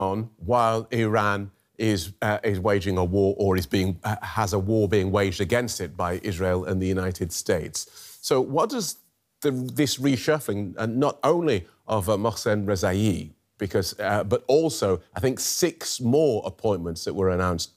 on while Iran is waging a war or has a war being waged against it by Israel and the United States. So what does this reshuffling, not only of Mohsen Rezaei, but also, I think, 6 more appointments that were announced